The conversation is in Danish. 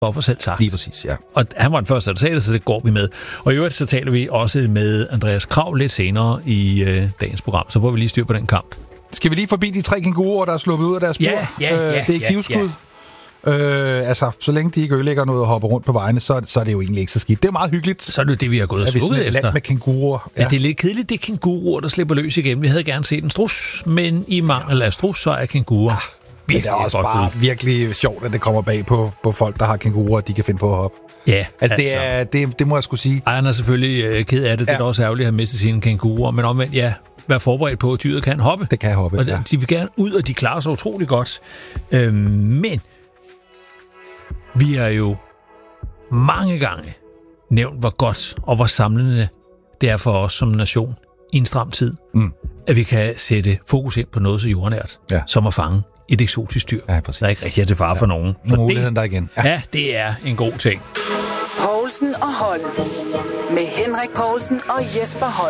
Hvorfor selv sagt. Lige præcis, ja. Og han var den første, der sagde det, så det går vi med. Og i øvrigt så taler vi også med Andreas Krav lidt senere i dagens program, så får vi lige styr på den kamp. Skal vi lige forbi de 3 kænguruer, der er sluppet ud af deres bur? Ja, det er knivskud. Altså, så længe de ikke ødelægger noget og hopper rundt på vejene, så er det jo egentlig ikke så skidt. Det er meget hyggeligt. Så er det jo det, vi har gået og slukket efter. Land med kænguruer. Ja, det er lidt kedeligt, det er kænguruer, der slipper løs igen. Vi havde gerne set en strus, men i mangel af strus, så er kænguruer. Det er også bare virkelig sjovt, at det kommer bag på folk, der har kænguruer, de kan finde på at hoppe. Ja, altså. Det må jeg skulle sige. Ejeren er selvfølgelig ked af det. Det er da også ærgerligt at have mistet sine kænguruer, men omvendt, ja, vær forberedt på, at dyret kan hoppe. Det kan hoppe, og de vil gerne ud, og de klarer sig utrolig godt. Men vi har jo mange gange nævnt, hvor godt og hvor samlende det er for os som nation i en stram tid, at vi kan sætte fokus ind på noget så jordnært, som at fange et eksotisk dyr, der ikke rigtig er til fare for nogen. Så muligheden der igen. Ja, det er en god ting. Poulsen og Holm med Henrik Poulsen og Jesper Holm.